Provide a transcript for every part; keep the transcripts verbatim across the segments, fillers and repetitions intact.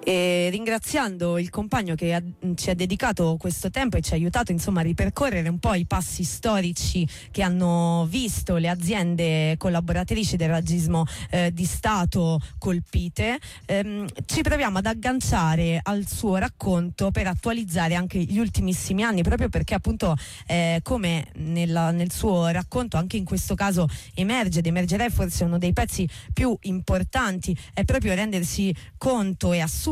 E ringraziando il compagno che ha, ci ha dedicato questo tempo e ci ha aiutato insomma a ripercorrere un po' i passi storici che hanno visto le aziende collaboratrici del razzismo eh, di Stato colpite, ehm, ci proviamo ad agganciare al suo racconto per attualizzare anche gli ultimissimi anni, proprio perché appunto eh, come nella, nel suo racconto anche in questo caso emerge ed emergerà forse uno dei pezzi più importanti, è proprio rendersi conto e assumere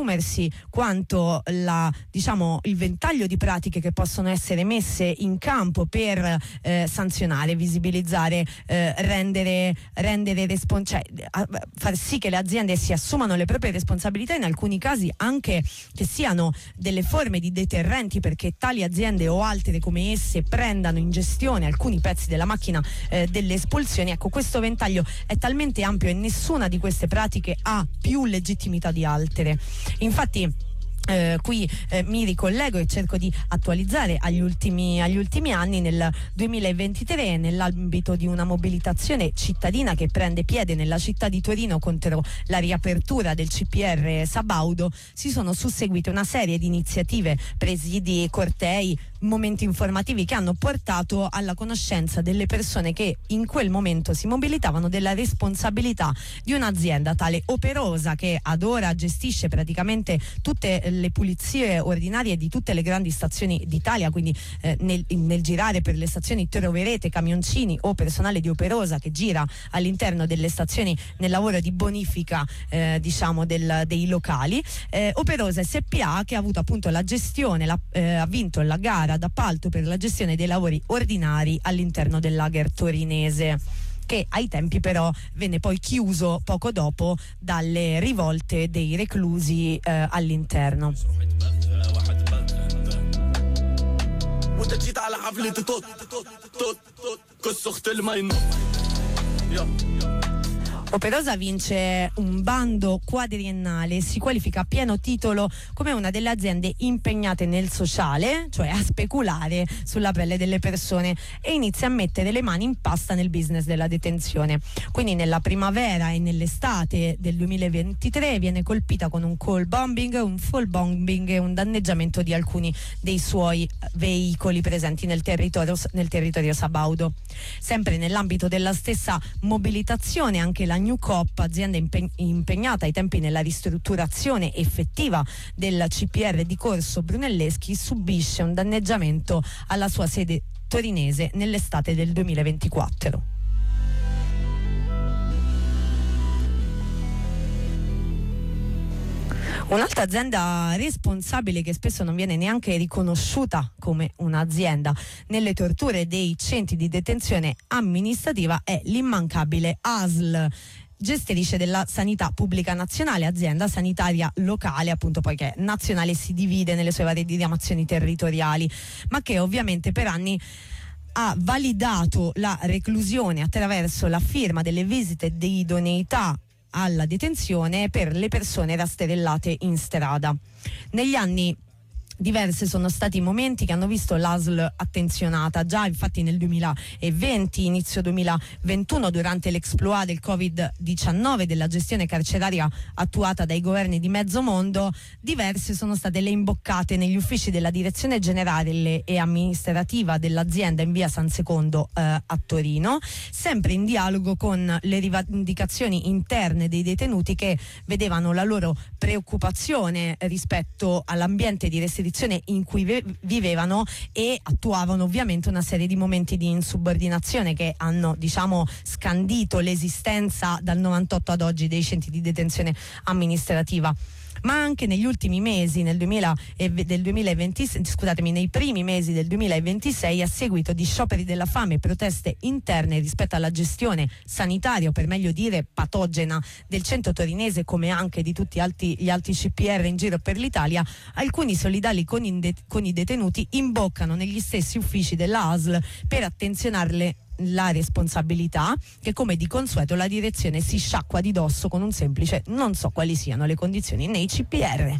quanto la, diciamo, il ventaglio di pratiche che possono essere messe in campo per eh, sanzionare, visibilizzare, eh, rendere, rendere respons- cioè, far sì che le aziende si assumano le proprie responsabilità, in alcuni casi anche che siano delle forme di deterrenti perché tali aziende o altre come esse prendano in gestione alcuni pezzi della macchina eh, delle espulsioni. Ecco, questo ventaglio è talmente ampio e nessuna di queste pratiche ha più legittimità di altre. Infatti Eh, qui eh, mi ricollego e cerco di attualizzare agli ultimi, agli ultimi anni. Nel duemilaventitré, nell'ambito di una mobilitazione cittadina che prende piede nella città di Torino contro la riapertura del C P R Sabaudo, si sono susseguite una serie di iniziative, presidi, cortei, momenti informativi che hanno portato alla conoscenza delle persone che in quel momento si mobilitavano della responsabilità di un'azienda tale operosa che ad ora gestisce praticamente tutte le pulizie ordinarie di tutte le grandi stazioni d'Italia, quindi eh, nel, nel girare per le stazioni troverete camioncini o personale di Operosa che gira all'interno delle stazioni nel lavoro di bonifica eh, diciamo del, dei locali. eh, Operosa S P A che ha avuto appunto la gestione, la, eh, ha vinto la gara d'appalto per la gestione dei lavori ordinari all'interno del lager torinese, che ai tempi però venne poi chiuso poco dopo dalle rivolte dei reclusi eh, all'interno. Operosa vince un bando quadriennale e si qualifica a pieno titolo come una delle aziende impegnate nel sociale, cioè a speculare sulla pelle delle persone, e inizia a mettere le mani in pasta nel business della detenzione. Quindi nella primavera e nell'estate del duemilaventitré viene colpita con un call bombing, un fall bombing e un danneggiamento di alcuni dei suoi veicoli presenti nel territorio, nel territorio sabaudo. Sempre nell'ambito della stessa mobilitazione, anche la New Coop, azienda impegnata ai tempi nella ristrutturazione effettiva del C P R di Corso Brunelleschi, subisce un danneggiamento alla sua sede torinese nell'estate del duemilaventiquattro. Un'altra azienda responsabile che spesso non viene neanche riconosciuta come un'azienda nelle torture dei centri di detenzione amministrativa è l'immancabile A S L, gestrice della sanità pubblica nazionale, azienda sanitaria locale, appunto poi che è nazionale, si divide nelle sue varie diramazioni territoriali, ma che ovviamente per anni ha validato la reclusione attraverso la firma delle visite di idoneità alla detenzione per le persone rastrellate in strada. Negli anni diverse sono stati i momenti che hanno visto l'A S L attenzionata. Già infatti nel duemilaventi, inizio duemilaventuno, durante l'exploit del covid diciannove, della gestione carceraria attuata dai governi di mezzo mondo, diverse sono state le imboccate negli uffici della direzione generale e amministrativa dell'azienda in via San Secondo eh, a Torino, sempre in dialogo con le rivendicazioni interne dei detenuti che vedevano la loro preoccupazione rispetto all'ambiente di restrizione in cui vivevano e attuavano ovviamente una serie di momenti di insubordinazione che hanno, diciamo, scandito l'esistenza dal novantotto ad oggi dei centri di detenzione amministrativa. Ma anche negli ultimi mesi nel duemila e del duemilaventisei, scusatemi, nei primi mesi del duemilaventisei, a seguito di scioperi della fame e proteste interne rispetto alla gestione sanitaria, o per meglio dire patogena, del centro torinese, come anche di tutti altri, gli altri C P R in giro per l'Italia, alcuni solidali con, inde- con i detenuti imboccano negli stessi uffici della A S L per attenzionarle la responsabilità, che come di consueto la direzione si sciacqua di dosso con un semplice "non so quali siano le condizioni nei C P R".